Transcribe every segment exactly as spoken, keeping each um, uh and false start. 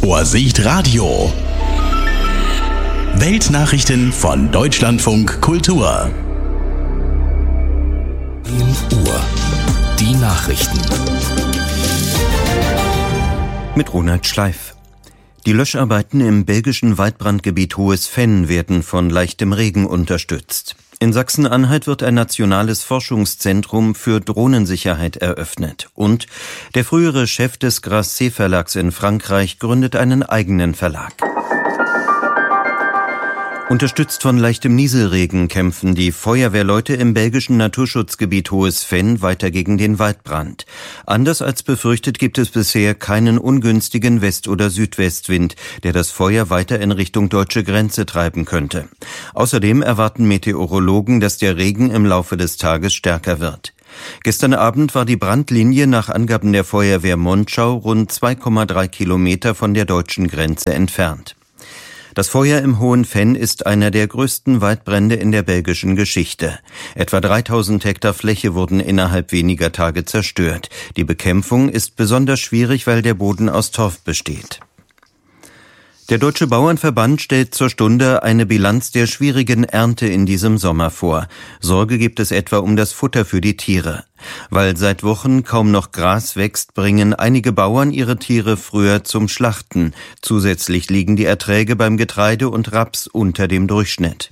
Vorsicht Radio. Weltnachrichten von Deutschlandfunk Kultur. zehn Uhr. Die Nachrichten. Mit Ronald Schleif. Die Löscharbeiten im belgischen Waldbrandgebiet Hohes Venn werden von leichtem Regen unterstützt. In Sachsen-Anhalt wird ein nationales Forschungszentrum für Drohnensicherheit eröffnet. Und der frühere Chef des Grasset Verlags in Frankreich gründet einen eigenen Verlag. Unterstützt von leichtem Nieselregen kämpfen die Feuerwehrleute im belgischen Naturschutzgebiet Hohes Venn weiter gegen den Waldbrand. Anders als befürchtet gibt es bisher keinen ungünstigen West- oder Südwestwind, der das Feuer weiter in Richtung deutsche Grenze treiben könnte. Außerdem erwarten Meteorologen, dass der Regen im Laufe des Tages stärker wird. Gestern Abend war die Brandlinie nach Angaben der Feuerwehr Monschau rund zwei Komma drei Kilometer von der deutschen Grenze entfernt. Das Feuer im Hohen Venn ist einer der größten Waldbrände in der belgischen Geschichte. Etwa dreitausend Hektar Fläche wurden innerhalb weniger Tage zerstört. Die Bekämpfung ist besonders schwierig, weil der Boden aus Torf besteht. Der Deutsche Bauernverband stellt zur Stunde eine Bilanz der schwierigen Ernte in diesem Sommer vor. Sorge gibt es etwa um das Futter für die Tiere. Weil seit Wochen kaum noch Gras wächst, bringen einige Bauern ihre Tiere früher zum Schlachten. Zusätzlich liegen die Erträge beim Getreide und Raps unter dem Durchschnitt.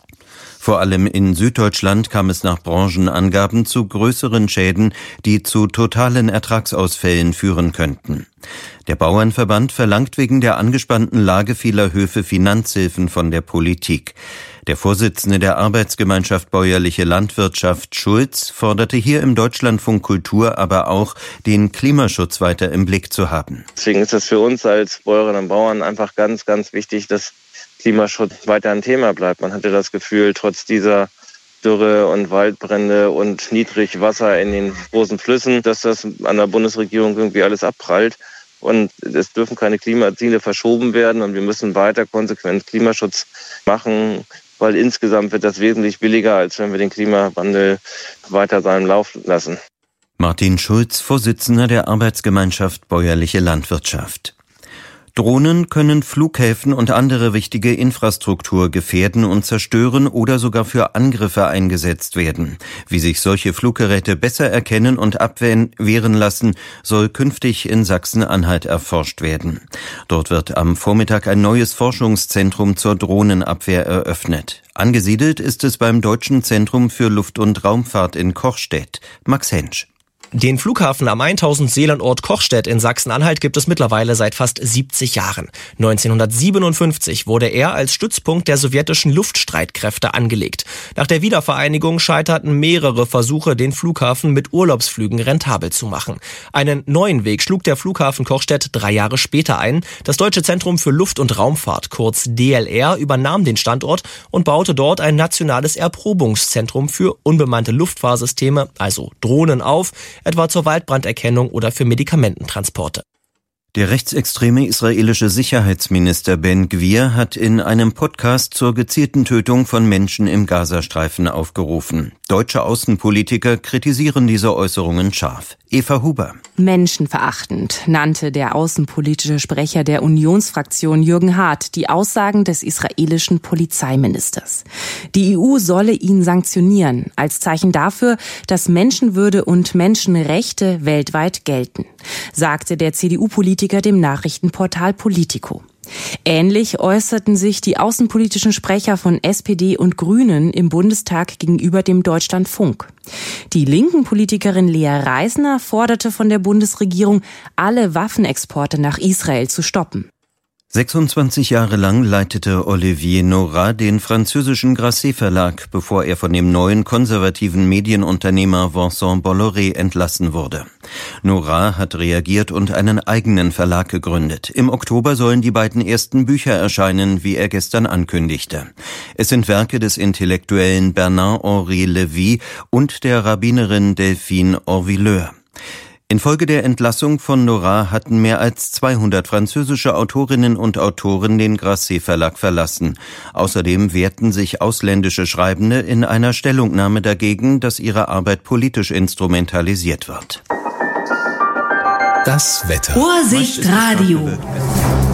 Vor allem in Süddeutschland kam es nach Branchenangaben zu größeren Schäden, die zu totalen Ertragsausfällen führen könnten. Der Bauernverband verlangt wegen der angespannten Lage vieler Höfe Finanzhilfen von der Politik. Der Vorsitzende der Arbeitsgemeinschaft Bäuerliche Landwirtschaft, Schulz, forderte hier im Deutschlandfunk Kultur aber auch, den Klimaschutz weiter im Blick zu haben. Deswegen ist es für uns als Bäuerinnen und Bauern einfach ganz, ganz wichtig, dass Klimaschutz weiter ein Thema bleibt. Man hatte das Gefühl, trotz dieser Dürre und Waldbrände und Niedrigwasser in den großen Flüssen, dass das an der Bundesregierung irgendwie alles abprallt. Und es dürfen keine Klimaziele verschoben werden und wir müssen weiter konsequent Klimaschutz machen, weil insgesamt wird das wesentlich billiger, als wenn wir den Klimawandel weiter seinen Lauf lassen. Martin Schulz, Vorsitzender der Arbeitsgemeinschaft Bäuerliche Landwirtschaft. Drohnen können Flughäfen und andere wichtige Infrastruktur gefährden und zerstören oder sogar für Angriffe eingesetzt werden. Wie sich solche Fluggeräte besser erkennen und abwehren lassen, soll künftig in Sachsen-Anhalt erforscht werden. Dort wird am Vormittag ein neues Forschungszentrum zur Drohnenabwehr eröffnet. Angesiedelt ist es beim Deutschen Zentrum für Luft- und Raumfahrt in Kochstedt. Max Hensch. Den Flughafen am tausend Seelenort Kochstedt in Sachsen-Anhalt gibt es mittlerweile seit fast siebzig Jahren. neunzehnhundertsiebenundfünfzig wurde er als Stützpunkt der sowjetischen Luftstreitkräfte angelegt. Nach der Wiedervereinigung scheiterten mehrere Versuche, den Flughafen mit Urlaubsflügen rentabel zu machen. Einen neuen Weg schlug der Flughafen Kochstedt drei Jahre später ein. Das Deutsche Zentrum für Luft- und Raumfahrt, kurz D L R, übernahm den Standort und baute dort ein nationales Erprobungszentrum für unbemannte Luftfahrsysteme, also Drohnen, auf, etwa zur Waldbranderkennung oder für Medikamententransporte. Der rechtsextreme israelische Sicherheitsminister Ben Gvir hat in einem Podcast zur gezielten Tötung von Menschen im Gazastreifen aufgerufen. Deutsche Außenpolitiker kritisieren diese Äußerungen scharf. Eva Huber. Menschenverachtend nannte der außenpolitische Sprecher der Unionsfraktion Jürgen Hart die Aussagen des israelischen Polizeiministers. Die E U solle ihn sanktionieren, als Zeichen dafür, dass Menschenwürde und Menschenrechte weltweit gelten, sagte der C D U-Politiker dem Nachrichtenportal Politico. Ähnlich äußerten sich die außenpolitischen Sprecher von S P D und Grünen im Bundestag gegenüber dem Deutschlandfunk. Die linken Politikerin Lea Reisner forderte von der Bundesregierung, alle Waffenexporte nach Israel zu stoppen. sechsundzwanzig Jahre lang leitete Olivier Nora den französischen Grasset Verlag, bevor er von dem neuen konservativen Medienunternehmer Vincent Bolloré entlassen wurde. Nora hat reagiert und einen eigenen Verlag gegründet. Im Oktober sollen die beiden ersten Bücher erscheinen, wie er gestern ankündigte. Es sind Werke des Intellektuellen Bernard-Henri Lévy und der Rabbinerin Delphine Orvilleur. Infolge der Entlassung von Nora hatten mehr als zweihundert französische Autorinnen und Autoren den Grasset Verlag verlassen. Außerdem wehrten sich ausländische Schreibende in einer Stellungnahme dagegen, dass ihre Arbeit politisch instrumentalisiert wird. Das Wetter. Vorsicht Radio.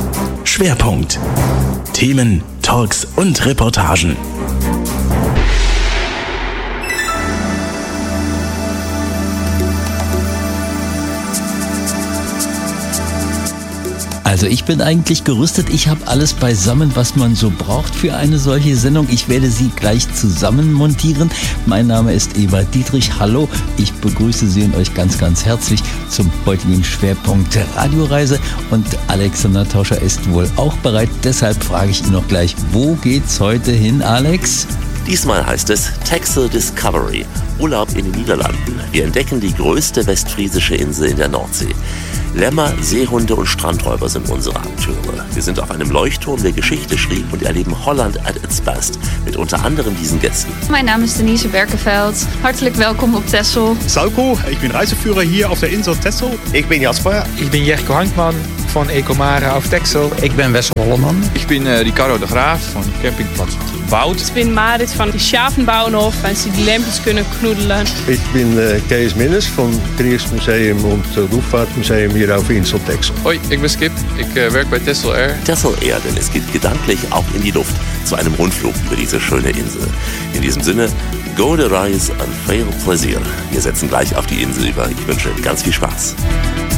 Schwerpunkt. Themen, Talks und Reportagen. Also ich bin eigentlich gerüstet. Ich habe alles beisammen, was man so braucht für eine solche Sendung. Ich werde sie gleich zusammen montieren. Mein Name ist Ebert Dietrich. Hallo, ich begrüße Sie und euch ganz, ganz herzlich zum heutigen Schwerpunkt der Radioreise. Und Alexander Tauscher ist wohl auch bereit. Deshalb frage ich ihn noch gleich, wo geht's heute hin, Alex? Diesmal heißt es Texel Discovery, Urlaub in den Niederlanden. Wir entdecken die größte westfriesische Insel in der Nordsee. Lämmer, Seehunde und Strandräuber sind unsere Akteure. Wir sind auf einem Leuchtturm, der Geschichte schrieb, und erleben Holland at its best mit unter anderem diesen Gästen. Mein Name ist Denise Berkeveld. Hartelijk welkom op Texel. Sauko, ich bin Reiseführer hier auf der Insel Texel. Ich bin Jasper. Ich bin Jerko Hankman von Ecomare auf Texel. Ich bin Wessel Holleman. Ich bin äh, Ricardo de Graaf von Campingplatz Wout. Ich bin Marit van de Schavenbouwhof, waar ze die lampjes kunnen knoedelen. Ich bin äh, Kees Minnes vom Kriegsmuseum und äh, Luftfahrtmuseum hier auf Insel Texel. Hoi, ich bin Skip. Ich äh, werk bei Texel Air. Texel Air, denn es geht gedanklich auch in die Luft zu einem Rundflug über diese schöne Insel. In diesem Sinne, go de reis en veel plezier. Wir setzen gleich auf die Insel über. Ich wünsche ganz viel Spaß.